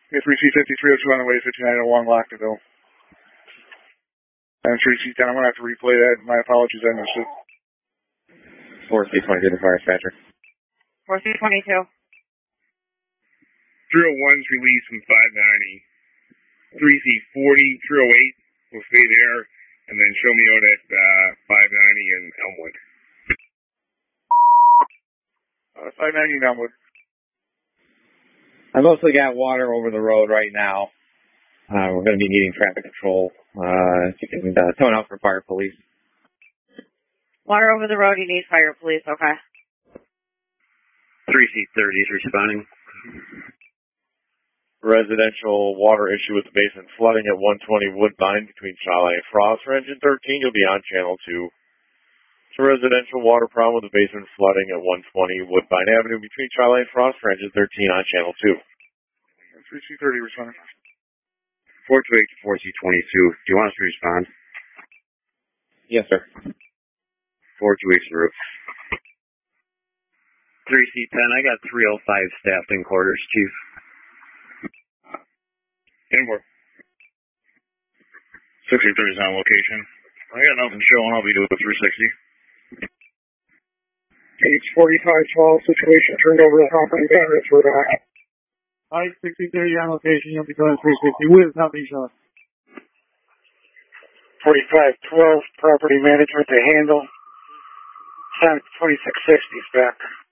Yeah, 3C5302 on the way to 5901 Lockville. And 3C10, I'm going to have to replay that. My apologies, I missed it. 4C22 to fire dispatcher. 4C22. 301's released from 590. 3C40, 308 will stay there, and then show me out at 590 and Elmwood. 590 and Elmwood. I mostly got water over the road right now. We're going to be needing traffic control. If you can tone out for fire police. Water over the road, you need fire police, okay. 3C30 is responding. Residential water issue with the basement flooding at 120 Woodbine between Chalet and Frost. For engine 13, you'll be on channel 2. It's a residential water problem with the basement flooding at 120 Woodbine Avenue between Chalet and Frost. For engine 13 on channel 2. 3C30 responding. 428 to 4C22. Do you want us to respond? Yes, sir. 428 en route. 3C10, I got 305 staffed in quarters, Chief. Inboard. 63 is on location. I got nothing showing. I'll be doing 360. Page 4512, situation turned over the property barriers for back. Alright, 63 on location, you'll be doing 360 with nothing showing. 4512, property management to handle. Sound 2660 is back.